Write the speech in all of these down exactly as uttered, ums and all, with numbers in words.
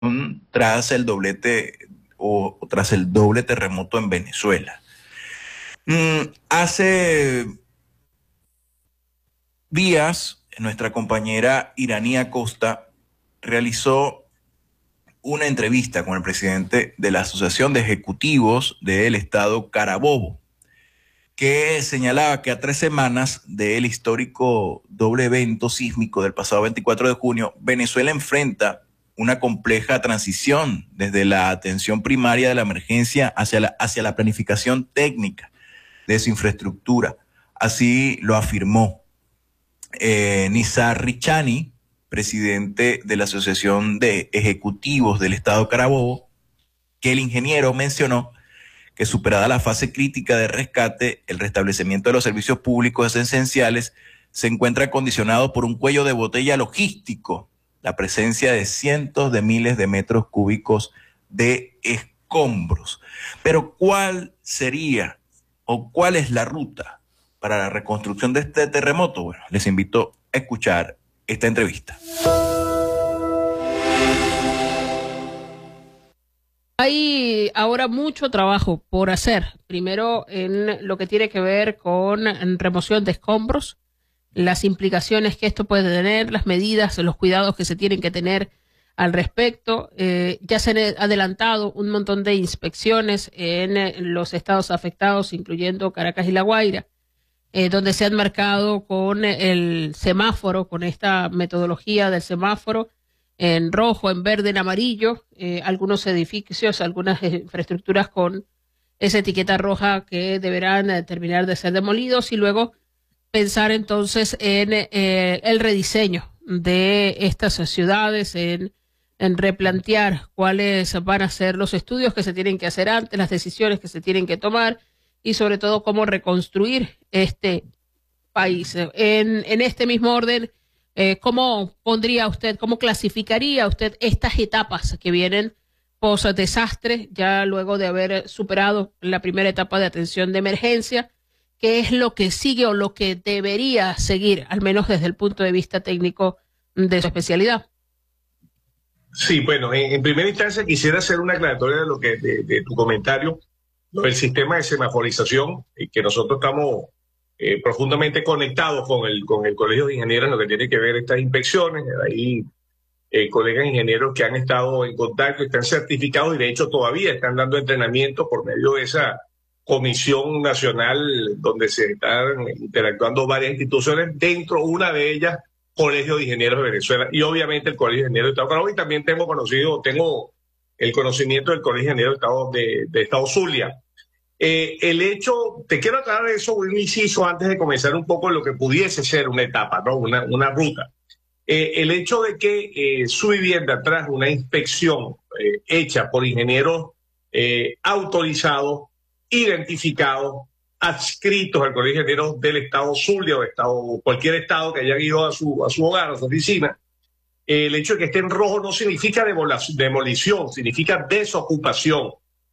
tras el doblete o, o tras el doble terremoto en Venezuela. Mm, hace días, nuestra compañera Iranía Costa realizó una entrevista con el presidente de la Asociación de Ejecutivos del Estado Carabobo, que señalaba que a tres semanas del histórico doble evento sísmico del pasado veinticuatro de junio, Venezuela enfrenta una compleja transición desde la atención primaria de la emergencia hacia la, hacia la planificación técnica de su infraestructura. Así lo afirmó eh, Nizar Richani, presidente de la Asociación de Ejecutivos del Estado Carabobo, que el ingeniero mencionó que superada la fase crítica de rescate, el restablecimiento de los servicios públicos esenciales se encuentra condicionado por un cuello de botella logístico, la presencia de cientos de miles de metros cúbicos de escombros. Pero ¿cuál sería o cuál es la ruta para la reconstrucción de este terremoto? Bueno, les invito a escuchar esta entrevista. Hay ahora mucho trabajo por hacer. Primero, en lo que tiene que ver con remoción de escombros, las implicaciones que esto puede tener, las medidas, los cuidados que se tienen que tener al respecto. Eh, ya se han adelantado un montón de inspecciones en los estados afectados, incluyendo Caracas y La Guaira, eh, donde se han marcado con el semáforo, con esta metodología del semáforo, en rojo, en verde, en amarillo, eh, algunos edificios, algunas infraestructuras con esa etiqueta roja que deberán eh, terminar de ser demolidos, y luego pensar entonces en eh, el rediseño de estas ciudades, en, en replantear cuáles van a ser los estudios que se tienen que hacer antes, las decisiones que se tienen que tomar y sobre todo cómo reconstruir este país. En, en este mismo orden, Eh, ¿cómo pondría usted, cómo clasificaría usted estas etapas que vienen post desastre, ya luego de haber superado la primera etapa de atención de emergencia? ¿Qué es lo que sigue o lo que debería seguir, al menos desde el punto de vista técnico de su especialidad? Sí, bueno, en, en primera instancia quisiera hacer una aclaratoria de lo que de, de tu comentario, el sistema de semaforización, y que nosotros estamos Eh, profundamente conectados con el, con el Colegio de Ingenieros en lo que tiene que ver estas inspecciones. Hay eh, colegas ingenieros que han estado en contacto, están certificados y de hecho todavía están dando entrenamiento por medio de esa comisión nacional donde se están interactuando varias instituciones, dentro una de ellas Colegio de Ingenieros de Venezuela y obviamente el Colegio de Ingenieros de Estado Carabobo, y también tengo conocido, tengo el conocimiento del Colegio de Ingenieros de Estado, de, de Estado Zulia. Eh, el hecho, te quiero aclarar eso, un inciso antes de comenzar un poco lo que pudiese ser una etapa, ¿no? Una, una ruta. Eh, el hecho de que eh, su vivienda, tras una inspección eh, hecha por ingenieros eh, autorizados, identificados, adscritos al Colegio de Ingenieros del Estado Zulia o estado, cualquier estado que haya ido a su, a su hogar, a su oficina, eh, el hecho de que esté en rojo no significa demolición, significa desocupación.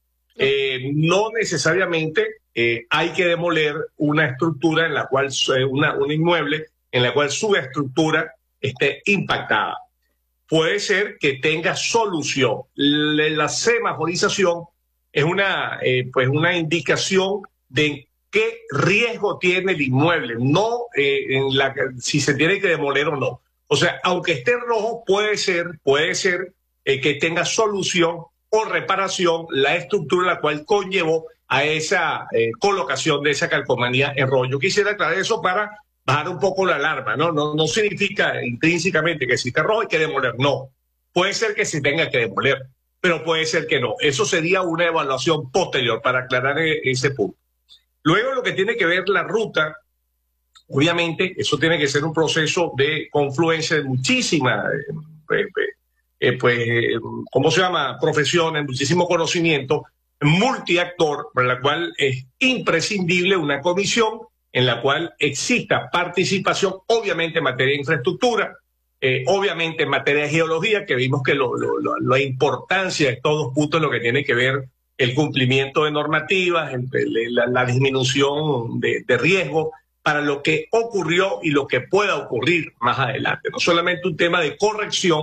Eh, no necesariamente eh, hay que demoler una estructura en la cual, eh, una, un inmueble en la cual su estructura esté impactada. Puede ser que tenga solución. La, la semaforización es una, eh, pues una indicación de qué riesgo tiene el inmueble, no eh, en la, si se tiene que demoler o no. O sea, aunque esté en rojo, puede ser, puede ser eh, que tenga solución o reparación la estructura la cual conllevó a esa eh, colocación de esa calcomanía en rojo. Yo quisiera aclarar eso para bajar un poco la alarma, ¿no? No, no significa intrínsecamente que si está rojo hay que demoler, no. Puede ser que se tenga que demoler, pero puede ser que no. Eso sería una evaluación posterior para aclarar ese punto. Luego lo que tiene que ver la ruta, obviamente eso tiene que ser un proceso de confluencia de muchísimas eh, Eh, pues, ¿cómo se llama? Profesiones, muchísimo conocimiento, multiactor, para la cual es imprescindible una comisión en la cual exista participación, obviamente en materia de infraestructura, eh, obviamente en materia de geología, que vimos que lo, lo, lo, la importancia de estos dos puntos, lo que tiene que ver el cumplimiento de normativas, el, la, la disminución de, de riesgo para lo que ocurrió y lo que pueda ocurrir más adelante. No solamente un tema de corrección,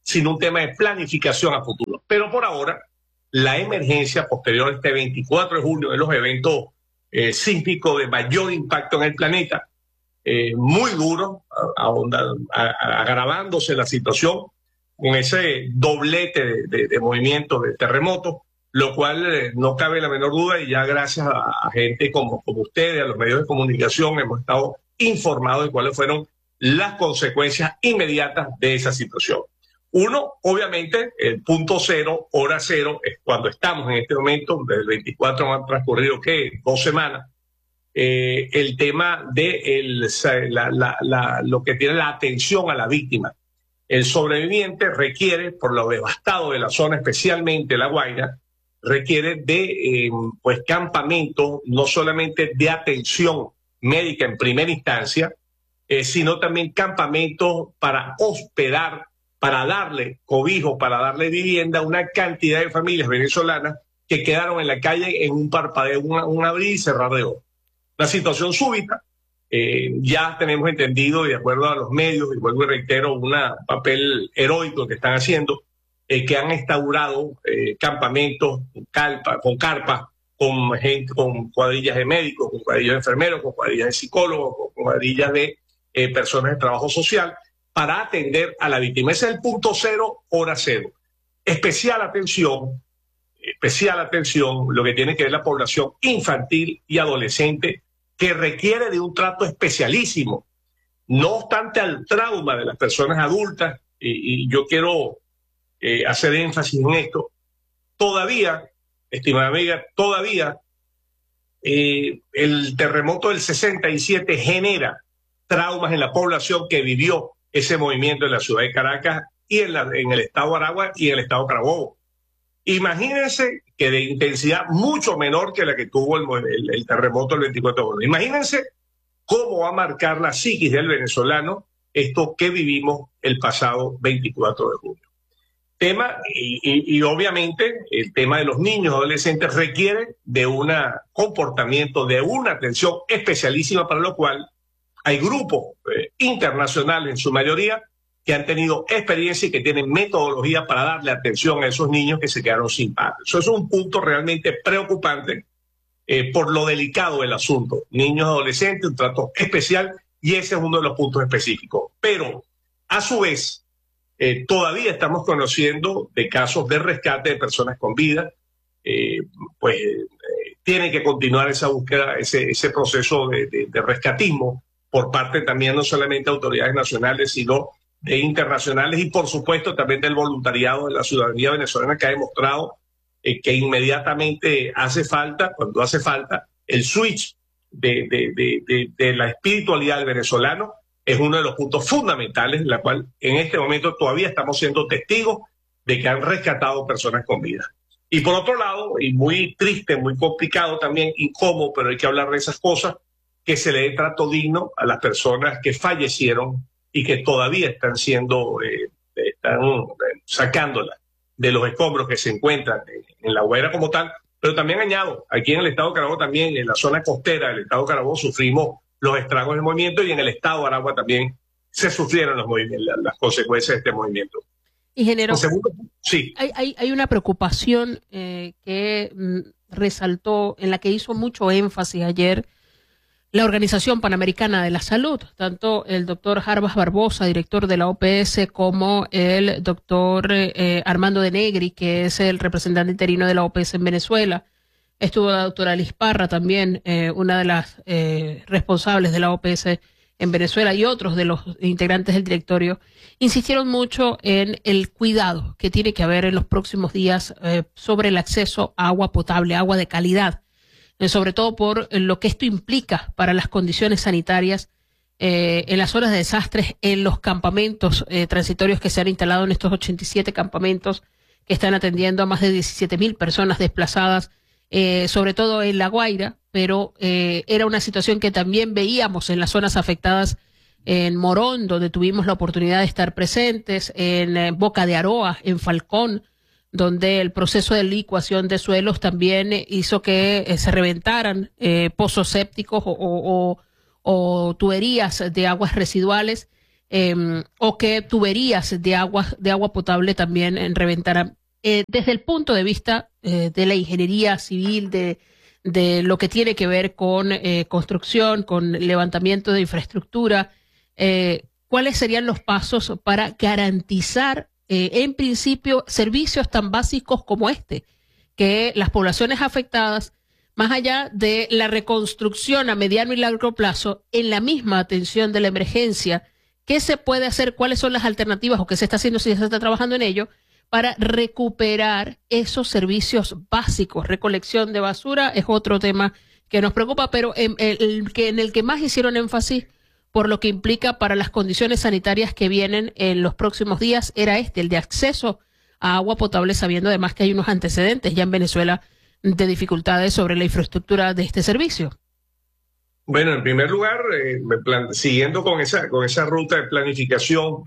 sino un tema de planificación a futuro. Pero por ahora, la emergencia posterior a este veinticuatro de julio de los eventos eh, sísmicos de mayor impacto en el planeta, eh, muy duro, a, a, a, agravándose la situación con ese doblete de, de, de movimientos de terremotos, lo cual eh, no cabe la menor duda, y ya gracias a, a gente como, como ustedes, a los medios de comunicación, hemos estado informados de cuáles fueron las consecuencias inmediatas de esa situación. Uno, obviamente, el punto cero, hora cero, es cuando estamos en este momento, desde el veinticuatro han transcurrido, ¿qué? Dos semanas. Eh, el tema de el, la, la, la, lo que tiene la atención a la víctima. El sobreviviente requiere, por lo devastado de la zona, especialmente La Guaira, requiere de eh, pues campamentos, no solamente de atención médica en primera instancia, eh, sino también campamentos para hospedar, para darle cobijo, para darle vivienda a una cantidad de familias venezolanas que quedaron en la calle en un parpadeo, un, un abrir y cerrar de ojos. Una situación súbita. Eh, ya tenemos entendido, y de acuerdo a los medios, y vuelvo y reitero, un papel heroico que están haciendo, eh, que han instaurado eh, campamentos con, calpa, con carpas, con, gente, con cuadrillas de médicos, con cuadrillas de enfermeros, con cuadrillas de psicólogos, con cuadrillas de eh, personas de trabajo social, para atender a la víctima. Ese es el punto cero, hora cero. Especial atención, especial atención, lo que tiene que ver la población infantil y adolescente, que requiere de un trato especialísimo. No obstante al trauma de las personas adultas, y, y yo quiero eh, hacer énfasis en esto, todavía, estimada amiga, todavía eh, el terremoto del sesenta y siete genera traumas en la población que vivió ese movimiento en la ciudad de Caracas y en, la, en el estado Aragua y en el estado Carabobo. Imagínense que de intensidad mucho menor que la que tuvo el, el, el terremoto del veinticuatro de julio. Imagínense cómo va a marcar la psiquis del venezolano esto que vivimos el pasado veinticuatro de julio. Tema, y, y, y obviamente el tema de los niños y adolescentes requiere de un comportamiento, de una atención especialísima, para lo cual hay grupos eh, internacionales en su mayoría que han tenido experiencia y que tienen metodología para darle atención a esos niños que se quedaron sin padres. Eso es un punto realmente preocupante eh, por lo delicado del asunto. Niños, adolescentes, un trato especial, y ese es uno de los puntos específicos. Pero, a su vez, eh, todavía estamos conociendo de casos de rescate de personas con vida. Eh, pues eh, tiene que continuar esa búsqueda, ese, ese proceso de, de, de rescatismo por parte también no solamente de autoridades nacionales, sino de internacionales, y por supuesto también del voluntariado de la ciudadanía venezolana, que ha demostrado eh, que inmediatamente hace falta, cuando hace falta, el switch de, de, de, de, de la espiritualidad del venezolano es uno de los puntos fundamentales, en la cual en este momento todavía estamos siendo testigos de que han rescatado personas con vida. Y por otro lado, y muy triste, muy complicado también, incómodo, pero hay que hablar de esas cosas, que se le dé trato digno a las personas que fallecieron y que todavía están siendo, eh, están eh, sacándolas de los escombros que se encuentran en, en La Guaira como tal. Pero también añado, aquí en el estado de Carabobo también, en la zona costera del estado de Carabobo, sufrimos los estragos del movimiento, y en el estado de Aragua también se sufrieron los las, las consecuencias de este movimiento. Ingeniero, segundo, sí. hay, hay, hay una preocupación eh, que mm, resaltó, en la que hizo mucho énfasis ayer la Organización Panamericana de la Salud, tanto el doctor Jarbas Barbosa, director de la O P S, como el doctor eh, Armando de Negri, que es el representante interino de la O P S en Venezuela. Estuvo la doctora Liz Parra también, eh, una de las eh, responsables de la O P S en Venezuela, y otros de los integrantes del directorio, insistieron mucho en el cuidado que tiene que haber en los próximos días eh, sobre el acceso a agua potable, agua de calidad, sobre todo por lo que esto implica para las condiciones sanitarias eh, en las zonas de desastres, en los campamentos eh, transitorios que se han instalado, en estos ochenta y siete campamentos que están atendiendo a más de diecisiete mil personas desplazadas, eh, sobre todo en La Guaira, pero eh, era una situación que también veíamos en las zonas afectadas en Morón, donde tuvimos la oportunidad de estar presentes, en eh, Boca de Aroa, en Falcón, donde el proceso de licuación de suelos también hizo que eh, se reventaran eh, pozos sépticos o, o, o tuberías de aguas residuales. eh, o qué tuberías de agua, de agua potable también eh, reventarán. Eh, desde el punto de vista eh, de la ingeniería civil, de, de lo que tiene que ver con eh, construcción, con levantamiento de infraestructura, eh, ¿cuáles serían los pasos para garantizar, eh, en principio, servicios tan básicos como este? Que las poblaciones afectadas, más allá de la reconstrucción a mediano y largo plazo, en la misma atención de la emergencia, ¿qué se puede hacer? ¿Cuáles son las alternativas o qué se está haciendo si se está trabajando en ello para recuperar esos servicios básicos? Recolección de basura es otro tema que nos preocupa, pero en el, el que, en el que más hicieron énfasis por lo que implica para las condiciones sanitarias que vienen en los próximos días era este, el de acceso a agua potable, sabiendo además que hay unos antecedentes ya en Venezuela de dificultades sobre la infraestructura de este servicio. Bueno, en primer lugar, eh, me plan- siguiendo con esa, con esa ruta de planificación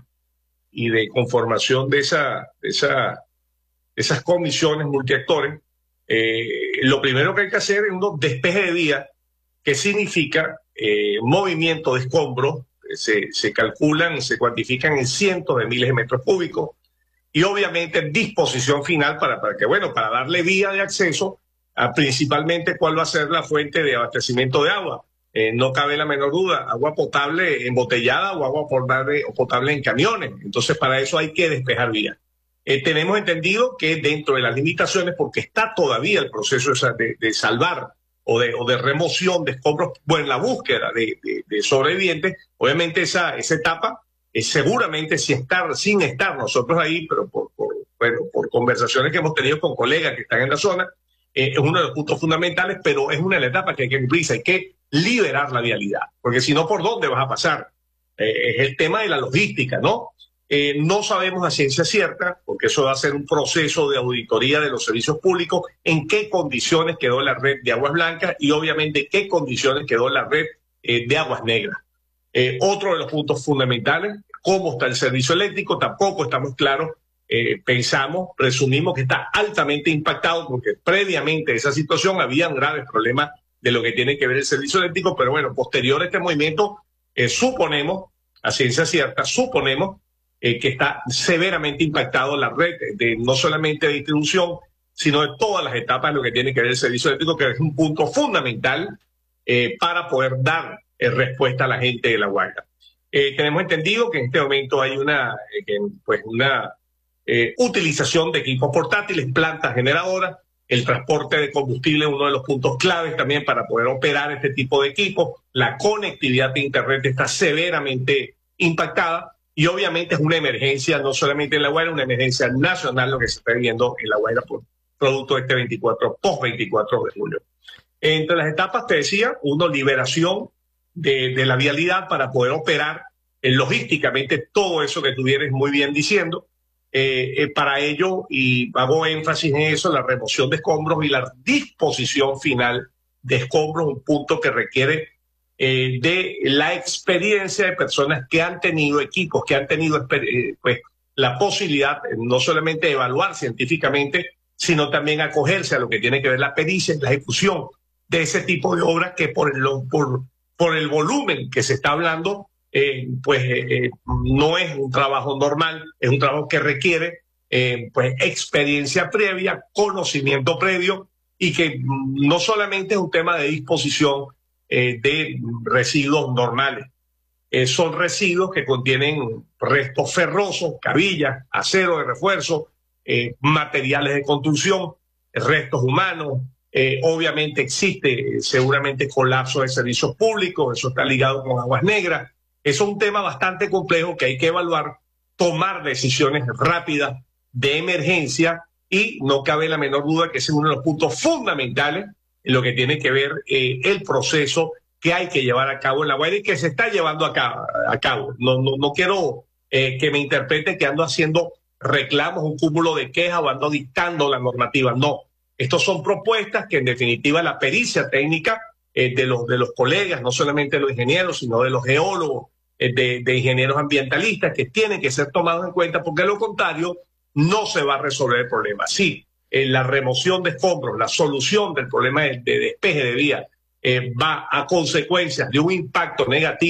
y de conformación de, esa, de esa, esas comisiones multiactores, eh, lo primero que hay que hacer es un despeje de vía, que significa eh, movimiento de escombros, se, se calculan, se cuantifican en cientos de miles de metros cúbicos, y obviamente disposición final para, para que, bueno, para darle vía de acceso a principalmente cuál va a ser la fuente de abastecimiento de agua. Eh, no cabe la menor duda, agua potable embotellada o agua potable, o potable en camiones. Entonces, para eso hay que despejar vías. Eh, tenemos entendido que dentro de las limitaciones, porque está todavía el proceso de, de salvar o de, o de remoción de escombros, bueno, la búsqueda de, de, de sobrevivientes, obviamente esa, esa etapa eh, seguramente sin estar, sin estar nosotros ahí, pero por, por, bueno, por conversaciones que hemos tenido con colegas que están en la zona, eh, es uno de los puntos fundamentales, pero es una de las etapas que hay que cumplirse, hay que liberar la vialidad, porque si no, ¿por dónde vas a pasar? Eh, es el tema de la logística, ¿no? Eh, no sabemos a ciencia cierta, porque eso va a ser un proceso de auditoría de los servicios públicos, en qué condiciones quedó la red de aguas blancas y obviamente qué condiciones quedó la red eh, de aguas negras. Eh, otro de los puntos fundamentales, cómo está el servicio eléctrico, tampoco estamos claros, eh, pensamos, presumimos que está altamente impactado, porque previamente a esa situación había graves problemas de lo que tiene que ver el servicio eléctrico, pero bueno, posterior a este movimiento, eh, suponemos, a ciencia cierta, suponemos eh, que está severamente impactado la red, de, no solamente de distribución, sino de todas las etapas de lo que tiene que ver el servicio eléctrico, que es un punto fundamental eh, para poder dar eh, respuesta a la gente de La Guaira. Eh, tenemos entendido que en este momento hay una, eh, pues una eh, utilización de equipos portátiles, plantas generadoras. El transporte de combustible es uno de los puntos claves también para poder operar este tipo de equipos. La conectividad de Internet está severamente impactada y obviamente es una emergencia, no solamente en La Guaira, una emergencia nacional lo que se está viviendo en La Guaira por producto de este veinticuatro, post veinticuatro de julio. Entre las etapas, te decía, uno, liberación de, de la vialidad para poder operar eh, logísticamente todo eso que tú vienes muy bien diciendo. Eh, eh, para ello, y hago énfasis en eso, la remoción de escombros y la disposición final de escombros, un punto que requiere eh, de la experiencia de personas que han tenido equipos, que han tenido eh, pues, la posibilidad eh, no solamente de evaluar científicamente, sino también acogerse a lo que tiene que ver la pericia y la ejecución de ese tipo de obras que por el, por, por el volumen que se está hablando, Eh, pues eh, no es un trabajo normal, es un trabajo que requiere eh, pues experiencia previa, conocimiento previo y que no solamente es un tema de disposición eh, de residuos normales, eh, son residuos que contienen restos ferrosos, cabillas, acero de refuerzo, eh, materiales de construcción, restos humanos. Eh, obviamente existe seguramente colapso de servicios públicos, eso está ligado con aguas negras. Es un tema bastante complejo que hay que evaluar, tomar decisiones rápidas de emergencia y no cabe la menor duda que ese es uno de los puntos fundamentales en lo que tiene que ver eh, el proceso que hay que llevar a cabo en La Guaira y que se está llevando a cabo. A cabo. No, no, no quiero eh, que me interprete que ando haciendo reclamos, un cúmulo de quejas o ando dictando la normativa. No, estos son propuestas que en definitiva la pericia técnica eh, de, los, de los colegas, no solamente de los ingenieros, sino de los geólogos, eh, de, de ingenieros ambientalistas, que tienen que ser tomados en cuenta, porque de lo contrario no se va a resolver el problema. Sí, eh, la remoción de escombros, la solución del problema de, de despeje de vías eh, va a consecuencias de un impacto negativo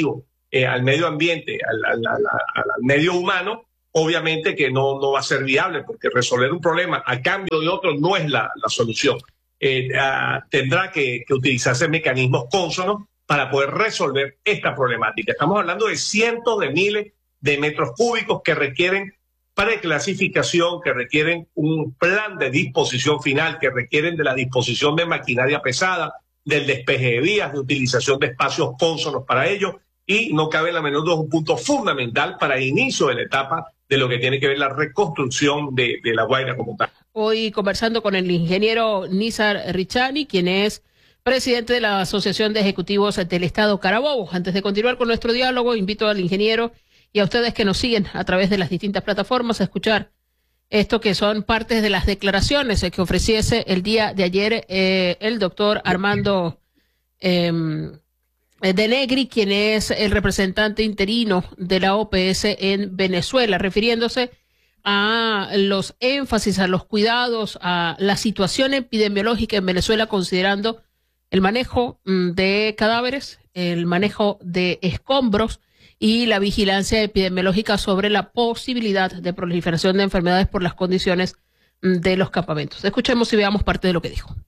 eh, al medio ambiente, al, al, al, al medio humano, obviamente que no, no va a ser viable, porque resolver un problema a cambio de otro no es la, la solución. Eh, uh, tendrá que, que utilizarse mecanismos cónsonos para poder resolver esta problemática. Estamos hablando de cientos de miles de metros cúbicos que requieren preclasificación, que requieren un plan de disposición final, que requieren de la disposición de maquinaria pesada, del despeje de vías, de utilización de espacios cónsonos para ello, y no cabe en la menor duda un punto fundamental para el inicio de la etapa de lo que tiene que ver la reconstrucción de, de La Guaira como tal. Hoy conversando con el ingeniero Nizar Richani, quien es presidente de la Asociación de Ejecutivos del Estado Carabobo. Antes de continuar con nuestro diálogo, invito al ingeniero y a ustedes que nos siguen a través de las distintas plataformas a escuchar esto que son partes de las declaraciones que ofreciese el día de ayer eh, el doctor Armando eh, de Negri, quien es el representante interino de la O P S en Venezuela, refiriéndose a los énfasis, a los cuidados, a la situación epidemiológica en Venezuela, considerando el manejo de cadáveres, el manejo de escombros y la vigilancia epidemiológica sobre la posibilidad de proliferación de enfermedades por las condiciones de los campamentos. Escuchemos y veamos parte de lo que dijo.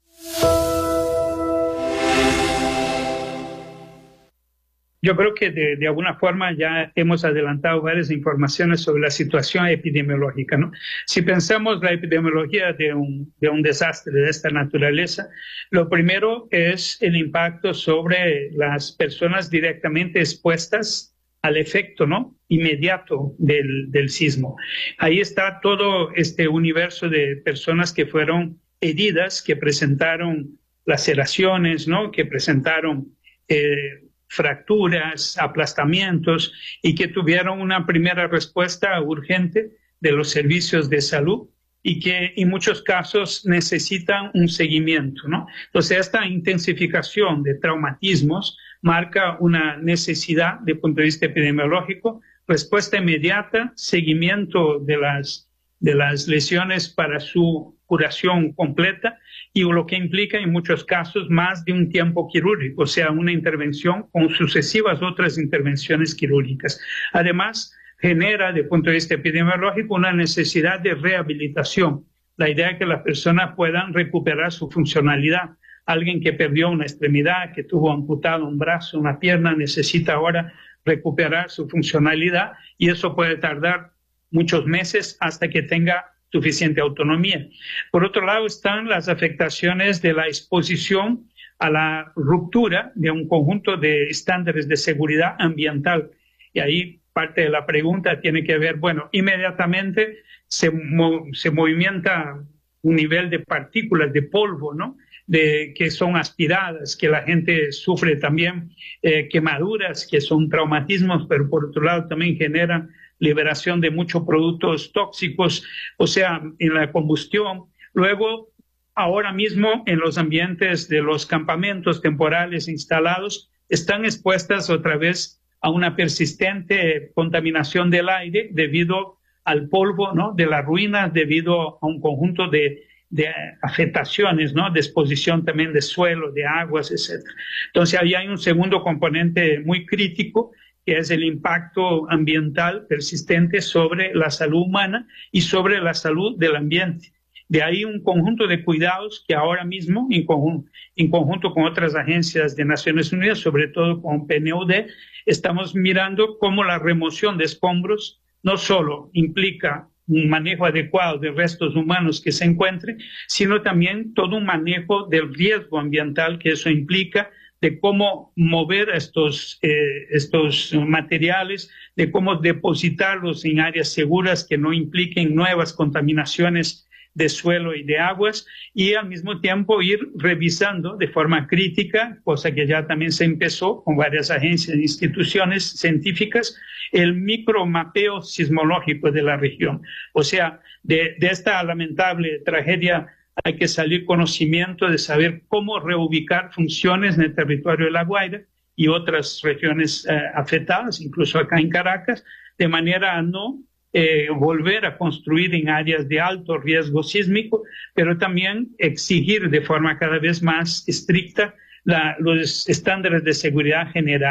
Yo creo que de, de alguna forma ya hemos adelantado varias informaciones sobre la situación epidemiológica, ¿no? Si pensamos la epidemiología de un, de un desastre de esta naturaleza, lo primero es el impacto sobre las personas directamente expuestas al efecto, ¿no?, inmediato del, del sismo. Ahí está todo este universo de personas que fueron heridas, que presentaron laceraciones, ¿no?, que presentaron eh, fracturas, aplastamientos y que tuvieron una primera respuesta urgente de los servicios de salud y que en muchos casos necesitan un seguimiento, ¿no? Entonces, esta intensificación de traumatismos marca una necesidad, desde el punto de vista epidemiológico, respuesta inmediata, seguimiento de las, de las lesiones para su curación completa y lo que implica en muchos casos más de un tiempo quirúrgico, o sea, una intervención con sucesivas otras intervenciones quirúrgicas. Además, genera, desde el punto de vista epidemiológico, una necesidad de rehabilitación. La idea es que las personas puedan recuperar su funcionalidad. Alguien que perdió una extremidad, que tuvo amputado un brazo, una pierna, necesita ahora recuperar su funcionalidad y eso puede tardar muchos meses hasta que tenga suficiente autonomía. Por otro lado están las afectaciones de la exposición a la ruptura de un conjunto de estándares de seguridad ambiental. Y ahí parte de la pregunta tiene que ver, bueno, inmediatamente se, mo se movimienta un nivel de partículas, de polvo, ¿no?, de, que son aspiradas, que la gente sufre también eh, quemaduras, que son traumatismos, pero por otro lado también generan liberación de muchos productos tóxicos, o sea, en la combustión. Luego, ahora mismo, en los ambientes de los campamentos temporales instalados, están expuestas otra vez a una persistente contaminación del aire debido al polvo, ¿no?, de las ruinas, debido a un conjunto de, de afectaciones, ¿no?, de exposición también de suelo, de aguas, etcétera. Entonces, ahí hay un segundo componente muy crítico, que es el impacto ambiental persistente sobre la salud humana y sobre la salud del ambiente. De ahí un conjunto de cuidados que ahora mismo, en conjunto, en conjunto con otras agencias de Naciones Unidas, sobre todo con P N U D, estamos mirando cómo la remoción de escombros no solo implica un manejo adecuado de restos humanos que se encuentren, sino también todo un manejo del riesgo ambiental que eso implica, de cómo mover estos, eh, estos materiales, de cómo depositarlos en áreas seguras que no impliquen nuevas contaminaciones de suelo y de aguas, y al mismo tiempo ir revisando de forma crítica, cosa que ya también se empezó con varias agencias e instituciones científicas, el micromapeo sismológico de la región. O sea, de, de esta lamentable tragedia hay que salir conocimiento de saber cómo reubicar funciones en el territorio de La Guaira y otras regiones eh, afectadas, incluso acá en Caracas, de manera a no eh, volver a construir en áreas de alto riesgo sísmico, pero también exigir de forma cada vez más estricta la, los estándares de seguridad general.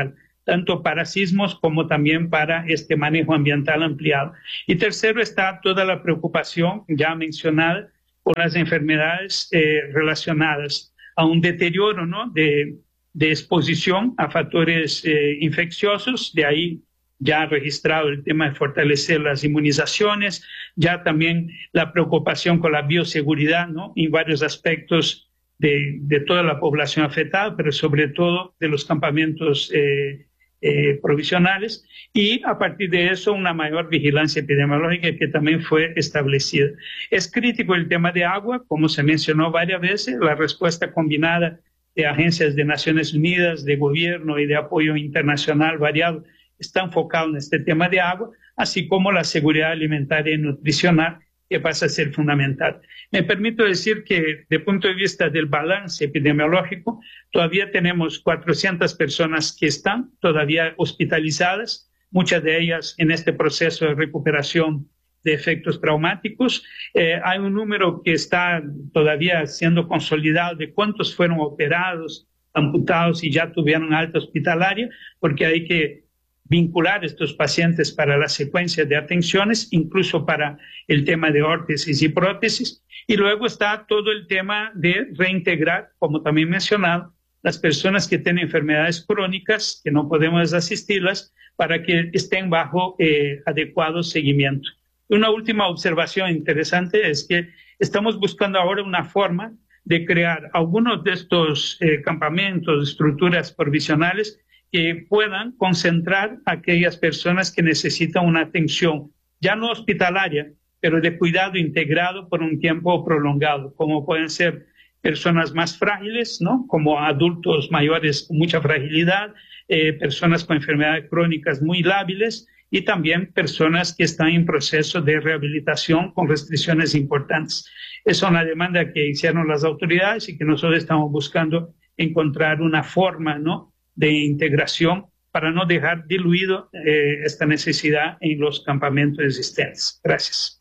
tanto para sismos como también para este manejo ambiental ampliado. Y tercero está toda la preocupación ya mencionada por las enfermedades eh, relacionadas a un deterioro, ¿no?, de, de exposición a factores eh, infecciosos. De ahí ya registrado el tema de fortalecer las inmunizaciones, ya también la preocupación con la bioseguridad, ¿no?, en varios aspectos de, de toda la población afectada, pero sobre todo de los campamentos eh, eh, provisionales, y a partir de eso una mayor vigilancia epidemiológica que también fue establecida. Es crítico el tema de agua, como se mencionó varias veces. La respuesta combinada de agencias de Naciones Unidas, de gobierno y de apoyo internacional variado está enfocado en este tema de agua, así como la seguridad alimentaria y nutricional, que pasa a ser fundamental. Me permito decir que, de punto de vista del balance epidemiológico, todavía tenemos cuatrocientas personas que están todavía hospitalizadas, muchas de ellas en este proceso de recuperación de efectos traumáticos. Eh, hay un número que está todavía siendo consolidado de cuántos fueron operados, amputados y ya tuvieron alta hospitalaria, porque hay que vincular estos pacientes para la secuencia de atenciones, incluso para el tema de órtesis y prótesis. Y luego está todo el tema de reintegrar, como también mencionado, las personas que tienen enfermedades crónicas, que no podemos asistirlas, para que estén bajo eh, adecuado seguimiento. Una última observación interesante es que estamos buscando ahora una forma de crear algunos de estos eh, campamentos, estructuras provisionales, que puedan concentrar a aquellas personas que necesitan una atención, ya no hospitalaria, pero de cuidado integrado por un tiempo prolongado, como pueden ser personas más frágiles, ¿no?, como adultos mayores con mucha fragilidad, eh, personas con enfermedades crónicas muy lábiles, y también personas que están en proceso de rehabilitación con restricciones importantes. Es una demanda que hicieron las autoridades y que nosotros estamos buscando encontrar una forma, ¿no?, de integración para no dejar diluido eh, esta necesidad en los campamentos existentes. Gracias.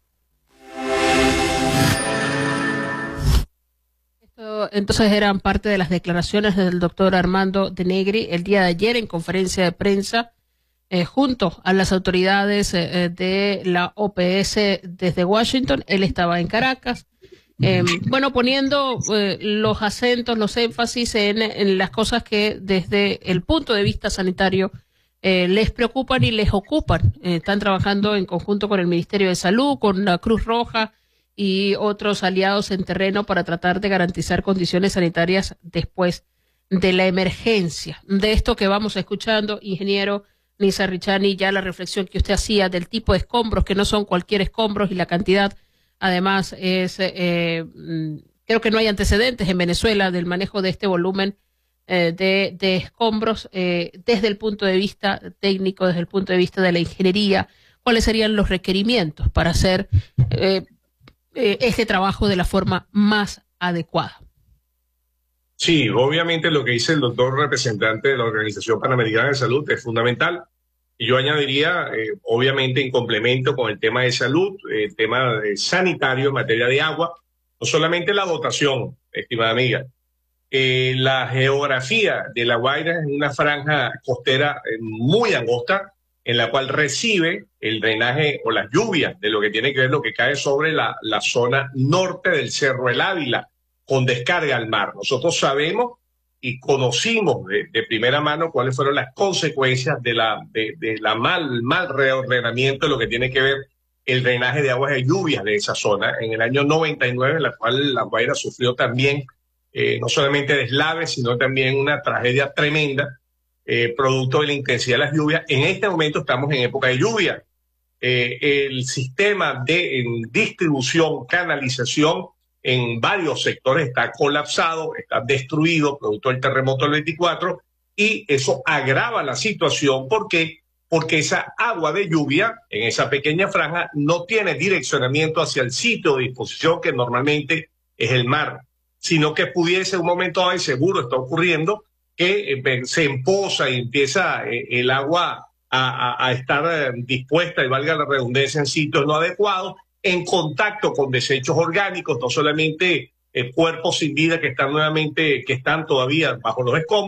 Esto, entonces eran parte de las declaraciones del doctor Armando de Negri el día de ayer en conferencia de prensa eh, junto a las autoridades eh, de la O P S desde Washington. Él estaba en Caracas. Eh, bueno, poniendo eh, los acentos, los énfasis en, en las cosas que desde el punto de vista sanitario eh, les preocupan y les ocupan. Eh, están trabajando en conjunto con el Ministerio de Salud, con la Cruz Roja y otros aliados en terreno para tratar de garantizar condiciones sanitarias después de la emergencia. De esto que vamos escuchando, ingeniero Nizar Richani, ya la reflexión que usted hacía del tipo de escombros, que no son cualquier escombros, y la cantidad. Además, es, eh, creo que no hay antecedentes en Venezuela del manejo de este volumen eh, de, de escombros eh, desde el punto de vista técnico, desde el punto de vista de la ingeniería. ¿Cuáles serían los requerimientos para hacer eh, eh, este trabajo de la forma más adecuada? Sí, obviamente lo que dice el doctor representante de la Organización Panamericana de Salud es fundamental. Y yo añadiría, eh, obviamente, en complemento con el tema de salud, el eh, tema de sanitario en materia de agua, no solamente la dotación, estimada amiga, eh, la geografía de La Guaira es una franja costera eh, muy angosta, en la cual recibe el drenaje o las lluvias de lo que tiene que ver lo que cae sobre la, la zona norte del Cerro El Ávila, con descarga al mar. Nosotros sabemos y conocimos de, de primera mano cuáles fueron las consecuencias de la, de, de la mal, mal reordenamiento de lo que tiene que ver el drenaje de aguas de lluvias de esa zona en el año noventa y nueve, en la cual La Guaira sufrió también eh, no solamente deslaves, sino también una tragedia tremenda, eh, producto de la intensidad de las lluvias. En este momento estamos en época de lluvia. Eh, el sistema de en distribución, canalización, en varios sectores está colapsado, está destruido, producto del terremoto del veinticuatro, y eso agrava la situación. ¿Por qué? Porque esa agua de lluvia en esa pequeña franja no tiene direccionamiento hacia el sitio de disposición que normalmente es el mar, sino que pudiese en un momento dado, y seguro está ocurriendo, que eh, se empoza y empieza eh, el agua a, a, a estar eh, dispuesta, y valga la redundancia, en sitios no adecuados, en contacto con desechos orgánicos, no solamente eh, cuerpos sin vida que están nuevamente, que están todavía bajo los escombros,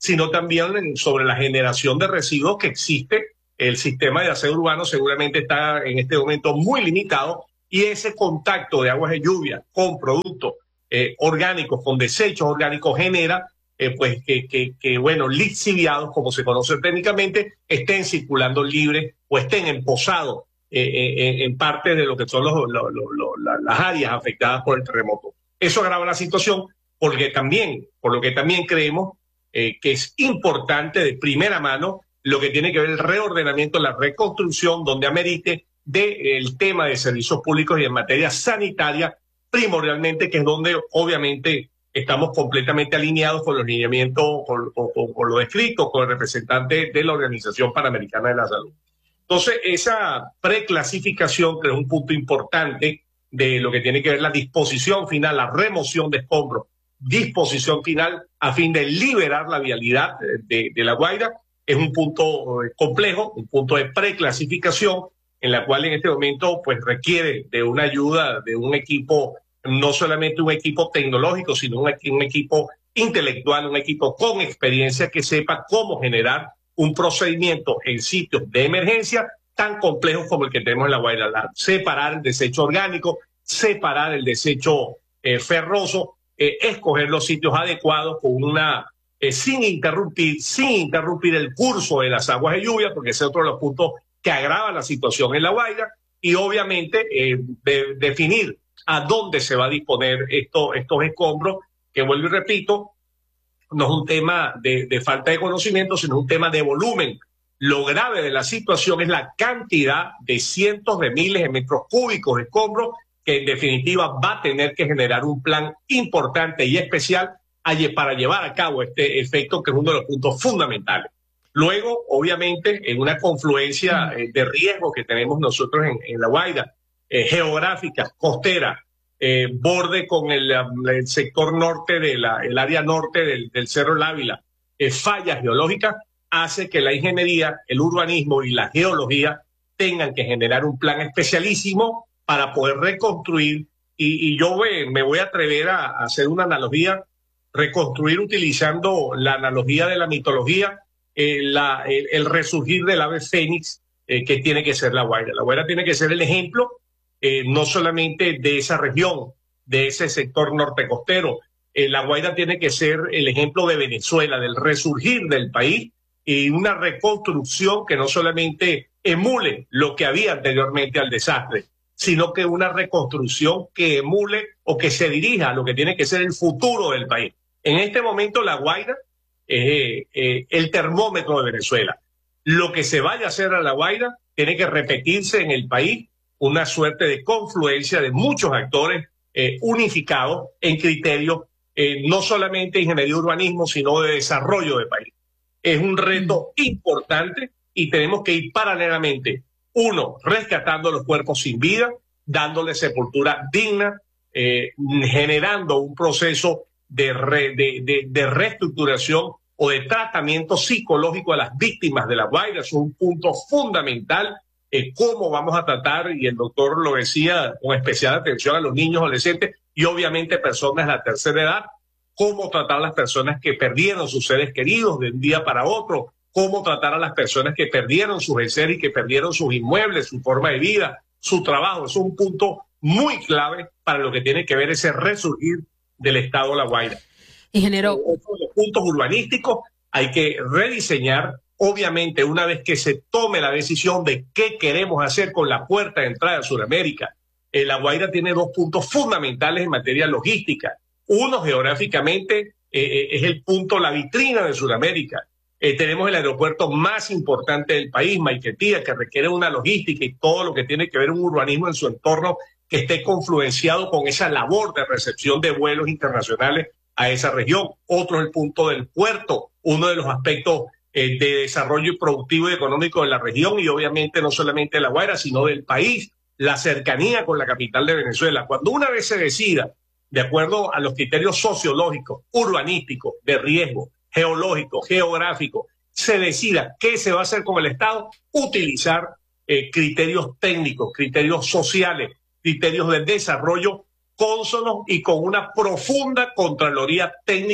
sino también sobre la generación de residuos que existe. El sistema de aseo urbano seguramente está en este momento muy limitado, y ese contacto de aguas de lluvia con productos eh, orgánicos, con desechos orgánicos, genera eh, pues que, que, que, bueno, lixiviados, como se conoce técnicamente, estén circulando libres o estén emposados eh, eh, en parte de lo que son los, los, los, los, las áreas afectadas por el terremoto. Eso agrava la situación, porque también, por lo que también creemos eh, que es importante de primera mano lo que tiene que ver el reordenamiento, la reconstrucción, donde amerite del tema de servicios públicos y en materia sanitaria, primordialmente, que es donde obviamente estamos completamente alineados con los lineamientos, con, con, con lo descrito, con el representante de la Organización Panamericana de la Salud. Entonces, esa preclasificación, que es un punto importante de lo que tiene que ver la disposición final, la remoción de escombros, disposición final a fin de liberar la vialidad de, de La Guaira, es un punto complejo, un punto de preclasificación, en la cual en este momento pues requiere de una ayuda de un equipo, no solamente un equipo tecnológico, sino un, un equipo intelectual, un equipo con experiencia que sepa cómo generar un procedimiento en sitios de emergencia tan complejos como el que tenemos en La Guaira. La, separar el desecho orgánico, separar el desecho eh, ferroso, eh, escoger los sitios adecuados con una eh, sin interrumpir, sin interrumpir el curso de las aguas de lluvia, porque ese es otro de los puntos que agrava la situación en La Guaira, y obviamente eh, de, definir a dónde se va a disponer esto, estos escombros, que vuelvo y repito, no es un tema de, de falta de conocimiento, sino un tema de volumen. Lo grave de la situación es la cantidad de cientos de miles de metros cúbicos de escombros, que en definitiva va a tener que generar un plan importante y especial para llevar a cabo este efecto, que es uno de los puntos fundamentales. Luego, obviamente, en una confluencia eh, de riesgo que tenemos nosotros en, en La Guaira, eh, geográfica, costera, eh, borde con el, el sector norte, de la, el área norte del, del Cerro El Ávila, eh, fallas geológicas, hace que la ingeniería, el urbanismo y la geología tengan que generar un plan especialísimo para poder reconstruir, y, y yo ve, me voy a atrever a, a hacer una analogía, reconstruir utilizando la analogía de la mitología, eh, la, el, el resurgir del ave fénix, eh, que tiene que ser La Guaira. La Guaira tiene que ser el ejemplo, eh, no solamente de esa región, de ese sector norte costero. Eh, La Guaira tiene que ser el ejemplo de Venezuela, del resurgir del país, y una reconstrucción que no solamente emule lo que había anteriormente al desastre, sino que una reconstrucción que emule o que se dirija a lo que tiene que ser el futuro del país. En este momento La Guaira es eh, eh, el termómetro de Venezuela. Lo que se vaya a hacer a La Guaira tiene que repetirse en el país, una suerte de confluencia de muchos actores eh, unificados en criterios eh, no solamente de ingeniería y urbanismo, sino de desarrollo del país. Es un reto importante y tenemos que ir paralelamente, uno, rescatando los cuerpos sin vida, dándole sepultura digna, eh, generando un proceso de, re, de, de, de reestructuración o de tratamiento psicológico a las víctimas de La Guaira. Es un punto fundamental, eh, cómo vamos a tratar, y el doctor lo decía, con especial atención a los niños, adolescentes y obviamente personas de la tercera edad, cómo tratar a las personas que perdieron sus seres queridos de un día para otro, cómo tratar a las personas que perdieron sus enseres y que perdieron sus inmuebles, su forma de vida, su trabajo. Es un punto muy clave para lo que tiene que ver ese resurgir del Estado de La Guaira. Ingeniero, Otro de los puntos urbanísticos hay que rediseñar, obviamente, una vez que se tome la decisión de qué queremos hacer con la puerta de entrada a Sudamérica. Eh, La Guaira tiene dos puntos fundamentales en materia logística. Uno, geográficamente, eh, es el punto, la vitrina de Sudamérica. Eh, tenemos el aeropuerto más importante del país, Maiquetía, que requiere una logística y todo lo que tiene que ver un urbanismo en su entorno que esté confluenciado con esa labor de recepción de vuelos internacionales a esa región. Otro es el punto del puerto, uno de los aspectos eh, de desarrollo productivo y económico de la región, y obviamente no solamente de La Guaira, sino del país, la cercanía con la capital de Venezuela. Cuando una vez se decida, de acuerdo a los criterios sociológicos, urbanísticos, de riesgo, geológico, geográfico, se decida qué se va a hacer con el Estado, utilizar eh, criterios técnicos, criterios sociales, criterios de desarrollo cónsonos y con una profunda contraloría técnica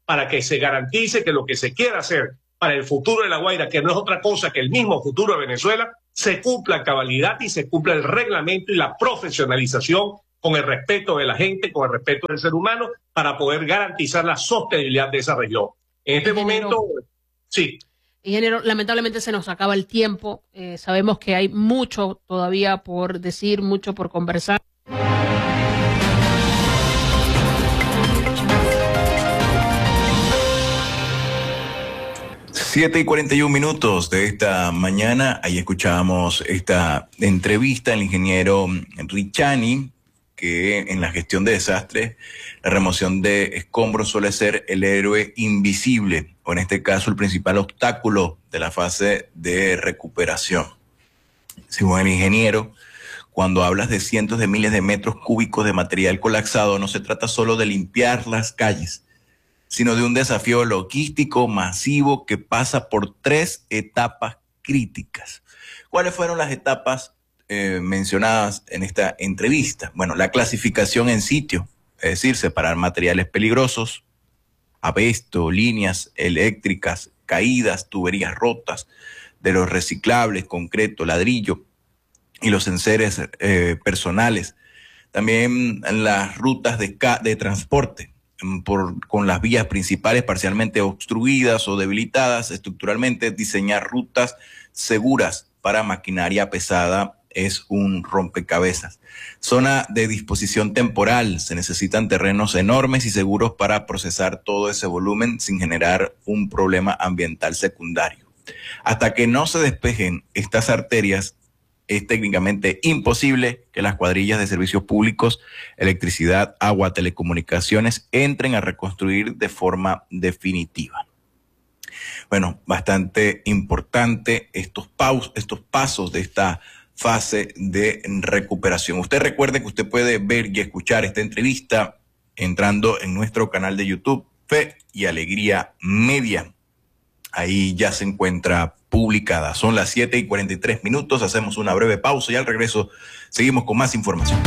para que se garantice que lo que se quiera hacer para el futuro de La Guaira, que no es otra cosa que el mismo futuro de Venezuela, se cumpla a cabalidad y se cumpla el reglamento y la profesionalización con el respeto de la gente, con el respeto del ser humano, para poder garantizar la sostenibilidad de esa región. En este Ingeniero, momento, sí. Ingeniero, lamentablemente se nos acaba el tiempo. Eh, sabemos que hay mucho todavía por decir, mucho por conversar. Siete y cuarenta y un minutos de esta mañana, ahí escuchábamos esta entrevista al ingeniero Richani, que en la gestión de desastres, la remoción de escombros suele ser el héroe invisible, o en este caso el principal obstáculo de la fase de recuperación. Según el ingeniero, cuando hablas de cientos de miles de metros cúbicos de material colapsado, no se trata solo de limpiar las calles, sino de un desafío logístico masivo que pasa por tres etapas críticas. ¿Cuáles fueron las etapas eh, mencionadas en esta entrevista? Bueno, la clasificación en sitio, es decir, separar materiales peligrosos, asbesto, líneas eléctricas caídas, tuberías rotas, de los reciclables, concreto, ladrillo y los enseres eh, personales. También las rutas de, de transporte, Por, con las vías principales parcialmente obstruidas o debilitadas estructuralmente, diseñar rutas seguras para maquinaria pesada es un rompecabezas. Zona de disposición temporal, se necesitan terrenos enormes y seguros para procesar todo ese volumen sin generar un problema ambiental secundario. Hasta que no se despejen estas arterias, es técnicamente imposible que las cuadrillas de servicios públicos, electricidad, agua, telecomunicaciones entren a reconstruir de forma definitiva. Bueno, bastante importante estos, paus, estos pasos de esta fase de recuperación. Usted recuerde que usted puede ver y escuchar esta entrevista entrando en nuestro canal de YouTube, Fe y Alegría Media. Ahí ya se encuentra publicada. Son las siete y cuarenta y tres minutos. Hacemos una breve pausa y al regreso seguimos con más información.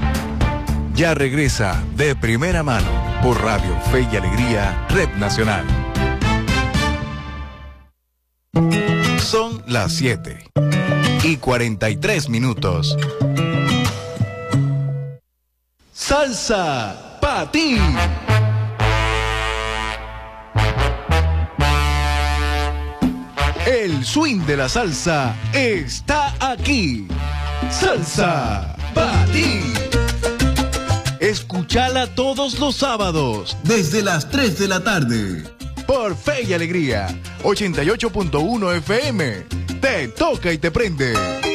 Ya regresa De Primera Mano por Radio Fe y Alegría, Red Nacional. Son las siete y cuarenta y tres minutos. Salsa pa' ti. El swing de la salsa está aquí. Salsa pa' ti. Escúchala todos los sábados desde las tres de la tarde por Fe y Alegría ochenta y ocho punto uno F M. Te toca y te prende.